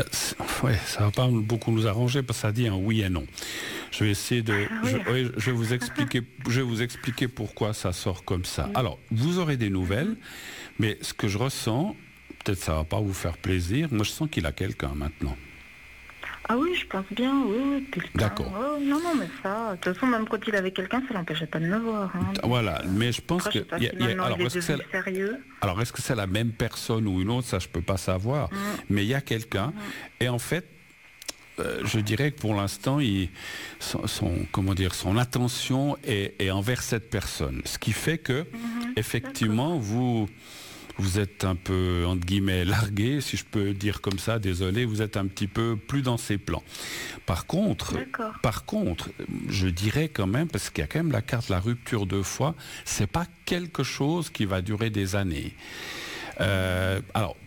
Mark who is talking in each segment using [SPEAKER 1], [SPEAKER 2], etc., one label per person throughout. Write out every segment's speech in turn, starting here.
[SPEAKER 1] Ouais, ça va pas beaucoup nous arranger parce que ça dit un oui et non. Je vais essayer de... je vais vous expliquer pourquoi ça sort comme ça. Alors, vous aurez des nouvelles, mais ce que je ressens, peut-être ça va pas vous faire plaisir, moi je sens qu'il a quelqu'un maintenant.
[SPEAKER 2] Ah oui, je pense bien, oui, quelqu'un.
[SPEAKER 1] D'accord.
[SPEAKER 2] Oh, non, mais ça, de toute façon, même quand il avait quelqu'un, ça l'empêchait pas de me voir. Hein.
[SPEAKER 1] Voilà, mais je pense
[SPEAKER 2] Après,
[SPEAKER 1] que...
[SPEAKER 2] je sais pas si maintenant il est devenu sérieux.
[SPEAKER 1] Alors, est-ce que c'est la même personne ou une autre? Ça, je peux pas savoir. Mais il y a quelqu'un, et en fait, je dirais que pour l'instant, son attention est envers cette personne. Ce qui fait que, effectivement, vous êtes un peu, entre guillemets, largué, si je peux dire comme ça, désolé, vous êtes un petit peu plus dans ses plans. Par contre, je dirais quand même, parce qu'il y a quand même la carte de la rupture 2 fois, c'est pas quelque chose qui va durer des années. Alors,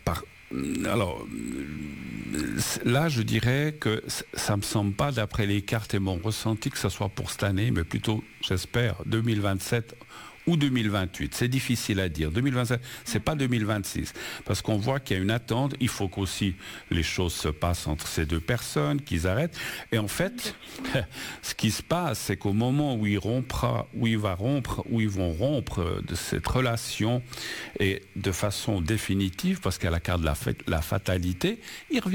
[SPEAKER 1] là, je dirais que ça me semble pas, d'après les cartes et mon ressenti, que ce soit pour cette année, mais plutôt, j'espère, 2027 ou 2028. C'est difficile à dire. 2027, c'est pas 2026. Parce qu'on voit qu'il y a une attente. Il faut qu'aussi les choses se passent entre ces deux personnes, qu'ils arrêtent. Et en fait, ce qui se passe, c'est qu'au moment où ils vont rompre de cette relation et de façon définitive, parce qu'à la carte de la fatalité, ils reviennent.